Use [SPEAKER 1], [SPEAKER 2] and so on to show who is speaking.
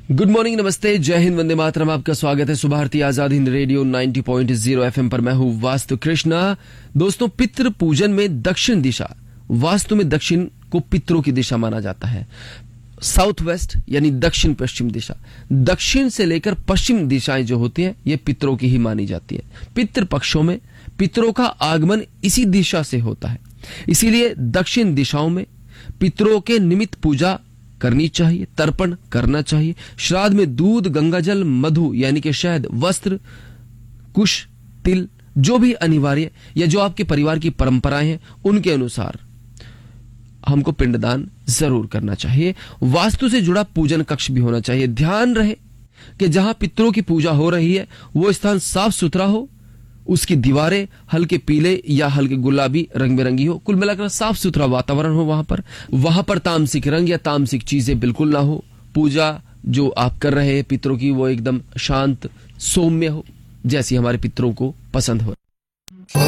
[SPEAKER 1] Good morning, नमस्ते, जय हिंद, वंदे मातरम। आपका स्वागत है सुबह भारती आजाद हिंद रेडियो 90.0 एफएम पर। मैं हूं वास्तु कृष्णा। दोस्तों, पितृ पूजन में दक्षिण दिशा, वास्तु में दक्षिण को पितरों की दिशा माना जाता है। साउथ वेस्ट यानी दक्षिण पश्चिम दिशा, दक्षिण से लेकर पश्चिम दिशाएं जो होती हैं ये पितरों की ही मानी जाती है। पितृ पक्षों में पितरों का आगमन इसी दिशा से होता है, इसीलिए दक्षिण दिशाओं में पितरों के निमित्त पूजा करनी चाहिए, तर्पण करना चाहिए। श्राद्ध में दूध, गंगाजल, मधु यानी कि शहद, वस्त्र, कुश, तिल जो भी अनिवार्य या जो आपके परिवार की परंपराएं हैं उनके अनुसार हमको पिंडदान जरूर करना चाहिए। वास्तु से जुड़ा पूजन कक्ष भी होना चाहिए। ध्यान रहे कि जहां पितरों की पूजा हो रही है वो स्थान साफ सुथरा हो, उसकी दीवारें हल्के पीले या हल्के गुलाबी रंग बिरंगी हो, कुल मिलाकर साफ सुथरा वातावरण हो। वहां पर तामसिक रंग या तामसिक चीजें बिल्कुल ना हो। पूजा जो आप कर रहे हैं पितरों की वो एकदम शांत, सौम्य हो, जैसी हमारे पितरों को पसंद हो।